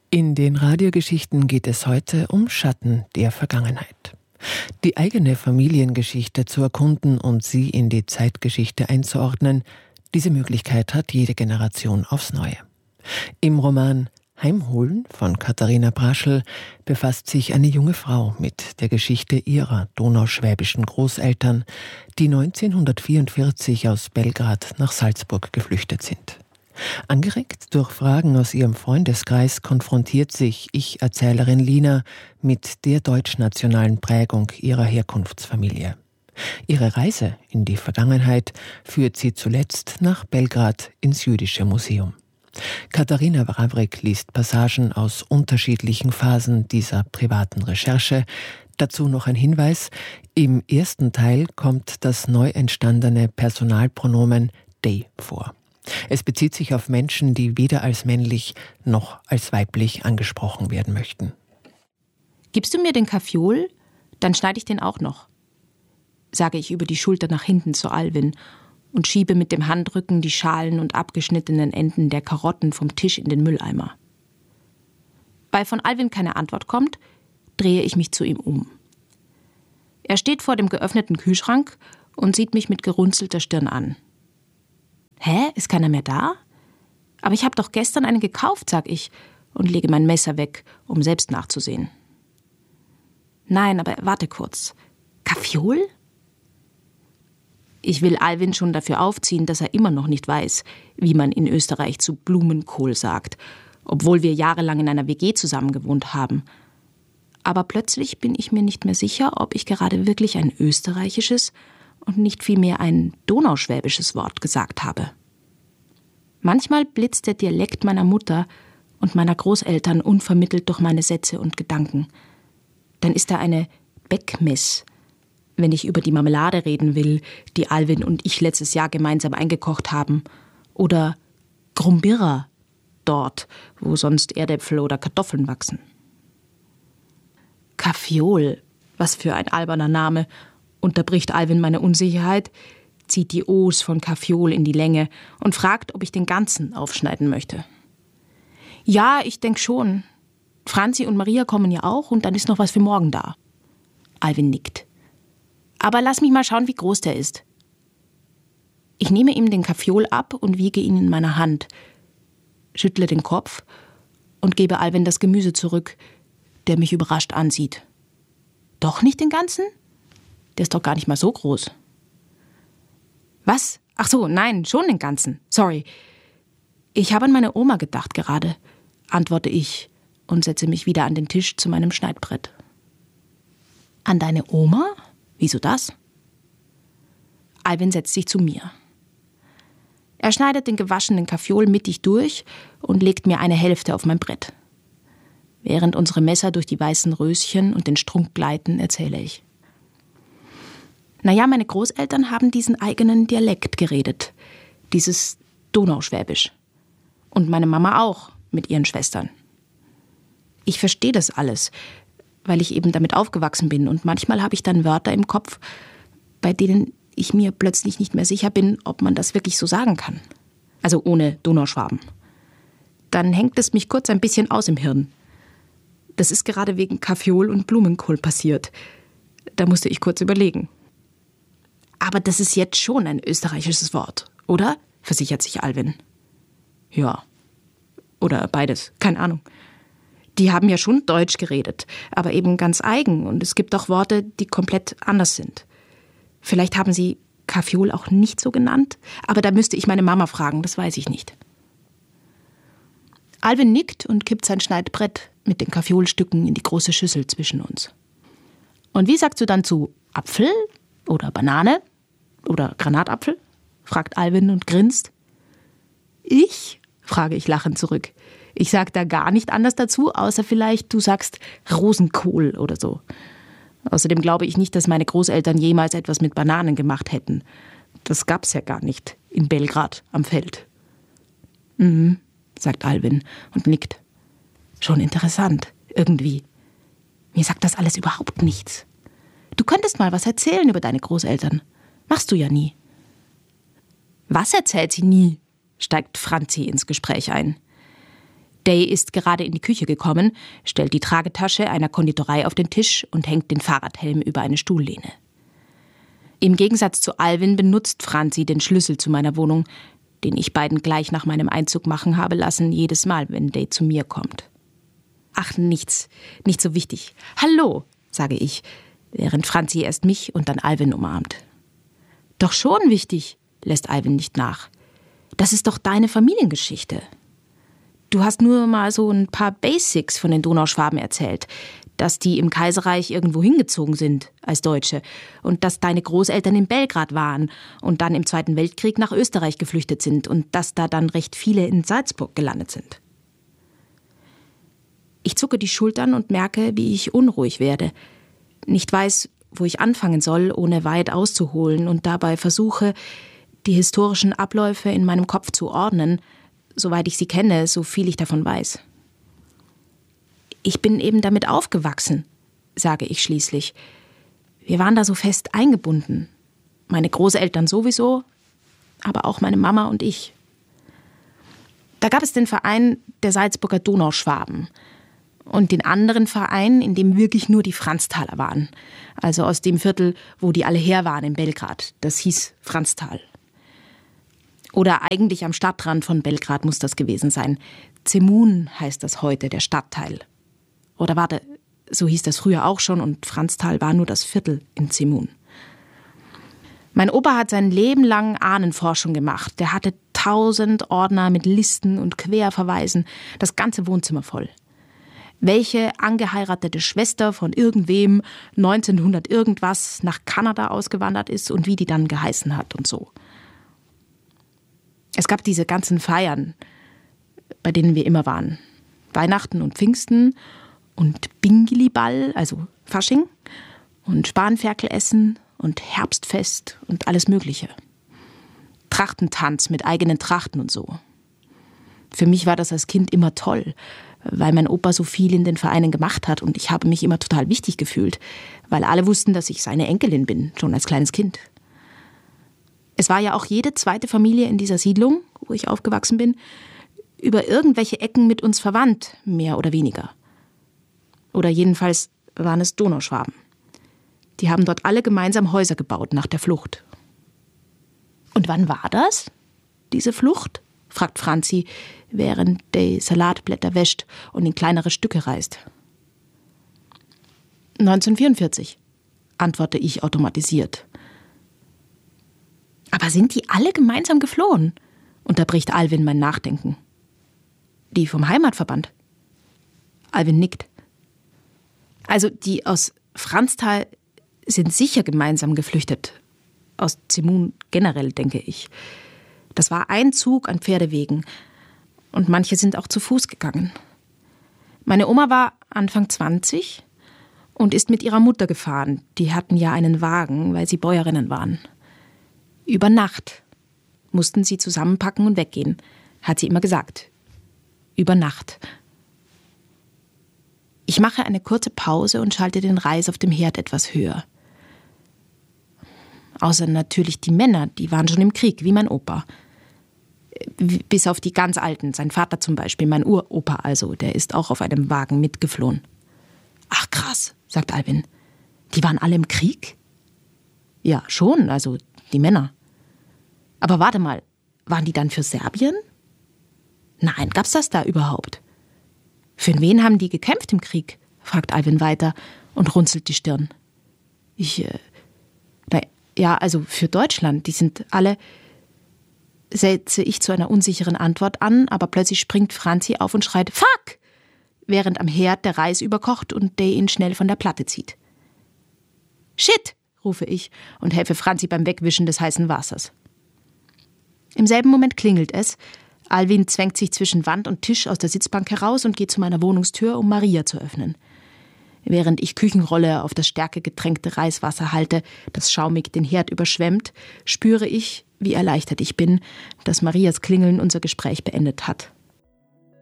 In den Radiogeschichten geht es heute um Schatten der Vergangenheit. Die eigene Familiengeschichte zu erkunden und sie in die Zeitgeschichte einzuordnen, diese Möglichkeit hat jede Generation aufs Neue. Im Roman Heimholen von Katharina Braschl befasst sich eine junge Frau mit der Geschichte ihrer donauschwäbischen Großeltern, die 1944 aus Belgrad nach Salzburg geflüchtet sind. Angeregt durch Fragen aus ihrem Freundeskreis konfrontiert sich Ich-Erzählerin Lina mit der deutschnationalen Prägung ihrer Herkunftsfamilie. Ihre Reise in die Vergangenheit führt sie zuletzt nach Belgrad ins Jüdische Museum. Katharina Wawrik liest Passagen aus unterschiedlichen Phasen dieser privaten Recherche. Dazu noch ein Hinweis: Im ersten Teil kommt das neu entstandene Personalpronomen they vor. Es bezieht sich auf Menschen, die weder als männlich noch als weiblich angesprochen werden möchten. Gibst du mir den Kaffeeol? Dann schneide ich den auch noch, sage ich über die Schulter nach hinten zu Alwin und schiebe mit dem Handrücken die Schalen und abgeschnittenen Enden der Karotten vom Tisch in den Mülleimer. Weil von Alwin keine Antwort kommt, drehe ich mich zu ihm um. Er steht vor dem geöffneten Kühlschrank und sieht mich mit gerunzelter Stirn an. Hä, ist keiner mehr da? Aber ich habe doch gestern einen gekauft, sag ich und lege mein Messer weg, um selbst nachzusehen. Nein, aber warte kurz. Kaffeeol? Ich will Alwin schon dafür aufziehen, dass er immer noch nicht weiß, wie man in Österreich zu Blumenkohl sagt, obwohl wir jahrelang in einer WG zusammen gewohnt haben. Aber plötzlich bin ich mir nicht mehr sicher, ob ich gerade wirklich ein österreichisches und nicht vielmehr ein donauschwäbisches Wort gesagt habe. Manchmal blitzt der Dialekt meiner Mutter und meiner Großeltern unvermittelt durch meine Sätze und Gedanken. Dann ist da eine Beckmess, wenn ich über die Marmelade reden will, die Alwin und ich letztes Jahr gemeinsam eingekocht haben. Oder Grumbirra, dort, wo sonst Erdäpfel oder Kartoffeln wachsen. Kaffeeol, was für ein alberner Name, unterbricht Alwin meine Unsicherheit, zieht die O's von Kaffeeol in die Länge und fragt, ob ich den ganzen aufschneiden möchte. Ja, ich denke schon. Franzi und Maria kommen ja auch und dann ist noch was für morgen da. Alwin nickt. Aber lass mich mal schauen, wie groß der ist. Ich nehme ihm den Kaffeeol ab und wiege ihn in meiner Hand, schüttle den Kopf und gebe Alwin das Gemüse zurück, der mich überrascht ansieht. Doch nicht den ganzen? Der ist doch gar nicht mal so groß. Was? Ach so, nein, schon den ganzen. Sorry. Ich habe an meine Oma gedacht gerade, antworte ich und setze mich wieder an den Tisch zu meinem Schneidbrett. An deine Oma? Wieso das? Alwin setzt sich zu mir. Er schneidet den gewaschenen Kaffeeol mittig durch und legt mir eine Hälfte auf mein Brett. Während unsere Messer durch die weißen Röschen und den Strunk gleiten, erzähle ich. Naja, meine Großeltern haben diesen eigenen Dialekt geredet, dieses Donauschwäbisch. Und meine Mama auch, mit ihren Schwestern. Ich verstehe das alles, weil ich eben damit aufgewachsen bin. Und manchmal habe ich dann Wörter im Kopf, bei denen ich mir plötzlich nicht mehr sicher bin, ob man das wirklich so sagen kann. Also ohne Donauschwaben. Dann hängt es mich kurz ein bisschen aus im Hirn. Das ist gerade wegen Kaffeeol und Blumenkohl passiert. Da musste ich kurz überlegen. Aber das ist jetzt schon ein österreichisches Wort, oder? Versichert sich Alwin. Ja. Oder beides, keine Ahnung. Die haben ja schon Deutsch geredet, aber eben ganz eigen. Und es gibt auch Worte, die komplett anders sind. Vielleicht haben sie Kaffeeol auch nicht so genannt, aber da müsste ich meine Mama fragen, das weiß ich nicht. Alwin nickt und kippt sein Schneidbrett mit den Kaffeeolstücken in die große Schüssel zwischen uns. Und wie sagst du dann zu Apfel oder Banane oder Granatapfel? Fragt Alwin und grinst. Ich? Frage ich lachend zurück. Ich sag da gar nicht anders dazu, außer vielleicht du sagst Rosenkohl oder so. Außerdem glaube ich nicht, dass meine Großeltern jemals etwas mit Bananen gemacht hätten. Das gab's ja gar nicht in Belgrad am Feld. Sagt Alwin und nickt. Schon interessant, irgendwie. Mir sagt das alles überhaupt nichts. Du könntest mal was erzählen über deine Großeltern. Machst du ja nie. Was erzählt sie nie? Steigt Franzi ins Gespräch ein. Day ist gerade in die Küche gekommen, stellt die Tragetasche einer Konditorei auf den Tisch und hängt den Fahrradhelm über eine Stuhllehne. Im Gegensatz zu Alvin benutzt Franzi den Schlüssel zu meiner Wohnung, den ich beiden gleich nach meinem Einzug machen habe lassen, jedes Mal, wenn Day zu mir kommt. Ach, nichts, nicht so wichtig. Hallo, sage ich, während Franzi erst mich und dann Alvin umarmt. Doch schon wichtig, lässt Alvin nicht nach. Das ist doch deine Familiengeschichte. Du hast nur mal so ein paar Basics von den Donauschwaben erzählt, dass die im Kaiserreich irgendwo hingezogen sind als Deutsche und dass deine Großeltern in Belgrad waren und dann im Zweiten Weltkrieg nach Österreich geflüchtet sind und dass da dann recht viele in Salzburg gelandet sind. Ich zucke die Schultern und merke, wie ich unruhig werde, nicht weiß, wo ich anfangen soll, ohne weit auszuholen und dabei versuche, die historischen Abläufe in meinem Kopf zu ordnen, soweit ich sie kenne, so viel ich davon weiß. Ich bin eben damit aufgewachsen, sage ich schließlich. Wir waren da so fest eingebunden. Meine Großeltern sowieso, aber auch meine Mama und ich. Da gab es den Verein der Salzburger Donauschwaben und den anderen Verein, in dem wirklich nur die Franztaler waren. Also aus dem Viertel, wo die alle her waren in Belgrad. Das hieß Franztal. Oder eigentlich am Stadtrand von Belgrad muss das gewesen sein. Zemun heißt das heute, der Stadtteil. Oder warte, so hieß das früher auch schon und Franztal war nur das Viertel in Zemun. Mein Opa hat sein Leben lang Ahnenforschung gemacht. Der hatte 1000 Ordner mit Listen und Querverweisen, das ganze Wohnzimmer voll. Welche angeheiratete Schwester von irgendwem 1900 irgendwas nach Kanada ausgewandert ist und wie die dann geheißen hat und so. Es gab diese ganzen Feiern, bei denen wir immer waren. Weihnachten und Pfingsten und Bingiliball, also Fasching, und Spanferkelessen und Herbstfest und alles Mögliche. Trachtentanz mit eigenen Trachten und so. Für mich war das als Kind immer toll, weil mein Opa so viel in den Vereinen gemacht hat und ich habe mich immer total wichtig gefühlt, weil alle wussten, dass ich seine Enkelin bin, schon als kleines Kind. Es war ja auch jede zweite Familie in dieser Siedlung, wo ich aufgewachsen bin, über irgendwelche Ecken mit uns verwandt, mehr oder weniger. Oder jedenfalls waren es Donauschwaben. Die haben dort alle gemeinsam Häuser gebaut nach der Flucht. Und wann war das, diese Flucht? Fragt Franzi, während die Salatblätter wäscht und in kleinere Stücke reißt. 1944, antworte ich automatisiert. Aber sind die alle gemeinsam geflohen? Unterbricht Alvin mein Nachdenken. Die vom Heimatverband? Alvin nickt. Also die aus Franztal sind sicher gemeinsam geflüchtet. Aus Zemun generell, denke ich. Das war ein Zug an Pferdewegen. Und manche sind auch zu Fuß gegangen. Meine Oma war Anfang 20 und ist mit ihrer Mutter gefahren. Die hatten ja einen Wagen, weil sie Bäuerinnen waren. Über Nacht mussten sie zusammenpacken und weggehen, hat sie immer gesagt. Über Nacht. Ich mache eine kurze Pause und schalte den Reis auf dem Herd etwas höher. Außer natürlich die Männer, die waren schon im Krieg, wie mein Opa. Bis auf die ganz Alten, sein Vater zum Beispiel, mein Uropa also, der ist auch auf einem Wagen mitgeflohen. Ach krass, sagt Alvin. Die waren alle im Krieg? Ja, schon, also die Männer. Aber warte mal, waren die dann für Serbien? Nein, gab's das da überhaupt? Für wen haben die gekämpft im Krieg? Fragt Alvin weiter und runzelt die Stirn. Also für Deutschland, die sind alle, setze ich zu einer unsicheren Antwort an, aber plötzlich springt Franzi auf und schreit, Fuck! Während am Herd der Reis überkocht und der ihn schnell von der Platte zieht. Shit! Rufe ich und helfe Franzi beim Wegwischen des heißen Wassers. Im selben Moment klingelt es. Alvin zwängt sich zwischen Wand und Tisch aus der Sitzbank heraus und geht zu meiner Wohnungstür, um Maria zu öffnen. Während ich Küchenrolle auf das stärkegetränkte Reiswasser halte, das schaumig den Herd überschwemmt, spüre ich, wie erleichtert ich bin, dass Marias Klingeln unser Gespräch beendet hat.